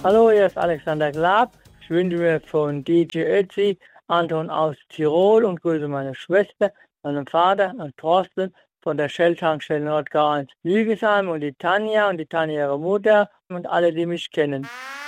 Hallo, hier ist Alexander Glab. Ich wünsche mir von DJ Ötzi, Anton aus Tirol und grüße meine Schwester, meinen Vater und Thorsten von der Shell-Tankstelle Nordgau 1 Lügesheim und die Tanja ihre Mutter und alle, die mich kennen.